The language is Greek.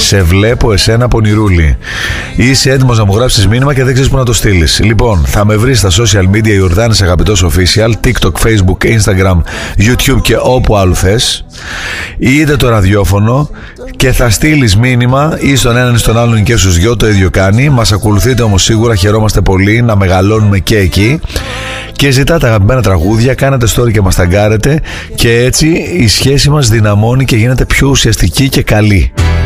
Σε βλέπω εσένα πονηρούλη. Είσαι έτοιμος να μου γράψεις μήνυμα και δεν ξέρεις που να το στείλεις. Λοιπόν, θα με βρεις στα social media Ιορδάνης Αγαπητός Official, TikTok, Facebook, Instagram, YouTube και όπου άλλου θες. Είτε το ραδιόφωνο και θα στείλεις μήνυμα ή στον έναν ή στον άλλον και στους δυο, το ίδιο κάνει. Μας ακολουθείτε όμως σίγουρα, χαιρόμαστε πολύ να μεγαλώνουμε και εκεί. Και ζητάτε αγαπημένα τραγούδια, κάνετε story και μας ταγκάρετε και έτσι η σχέση μας δυναμώνει και γίνεται πιο ουσιαστική και καλή.